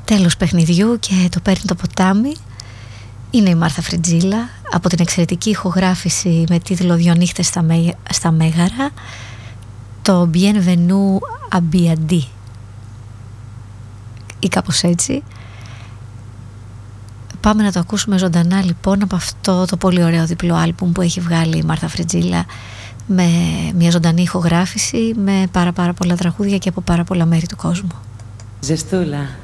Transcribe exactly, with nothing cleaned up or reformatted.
Τέλος παιχνιδιού και το παίρνει το ποτάμι. Είναι η Μάρθα Φριτζίλα από την εξαιρετική ηχογράφηση με τίτλο «Δυο νύχτες στα, Μέ, στα Μέγαρα», το Bienvenue à Biadi ή κάπως έτσι. Πάμε να το ακούσουμε ζωντανά λοιπόν από αυτό το πολύ ωραίο διπλό άλμπουμ που έχει βγάλει η Μάρθα Φριτζίλα, με μια ζωντανή ηχογράφηση, με πάρα πάρα πολλά τραγούδια και από πάρα πολλά μέρη του κόσμου. Ζεστούλα.